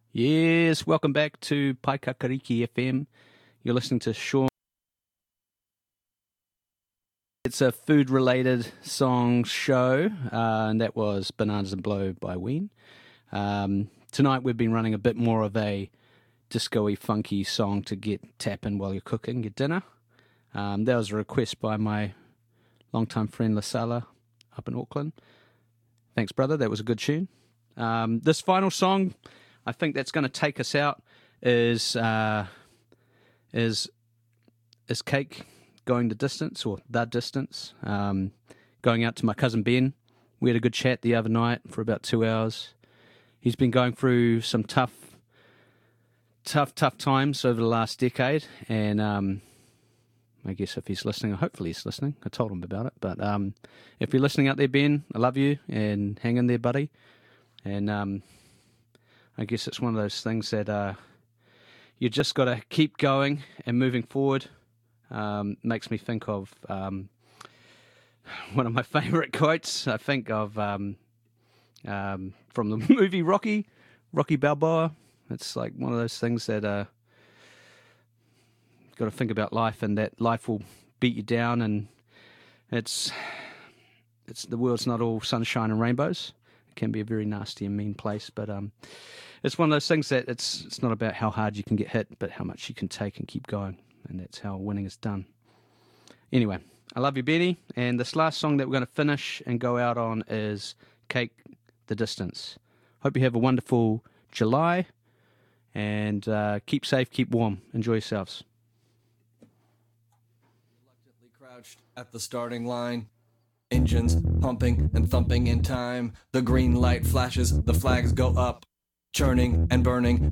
Yes, welcome back to Paikakariki FM. You're listening to Sean. It's a food-related song show, and that was Bananas and Blow by Ween. Tonight we've been running a bit more of a disco-y, funky song to get tapping while you're cooking your dinner. That was a request by my longtime friend Lasala up in Auckland. Thanks, brother. That was a good tune. This final song, I think that's going to take us out, is Cake going the distance, or the distance. Going out to my cousin Ben. We had a good chat the other night for about 2 hours. He's been going through some tough times over the last decade, and I guess if he's listening, hopefully he's listening. I told him about it, but if you're listening out there, Ben, I love you, and hang in there, buddy. And I guess it's one of those things that you just got to keep going and moving forward. Makes me think of one of my favourite quotes. I think of from the movie Rocky Balboa. It's like one of those things that you've got to think about life, and that life will beat you down, and it's the world's not all sunshine and rainbows. It can be a very nasty and mean place, but it's one of those things that it's not about how hard you can get hit, but how much you can take and keep going, and that's how winning is done. Anyway, I love you, Benny, and this last song that we're going to finish and go out on is Cake the Distance. Hope you have a wonderful July, and keep safe, keep warm, enjoy yourselves. Reluctantly crouched at the starting line, engines pumping and thumping in time. The green light flashes, the flags go up, churning and burning.